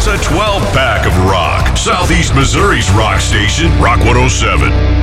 a 12-pack of rock. Southeast Missouri's rock station, Rock 107.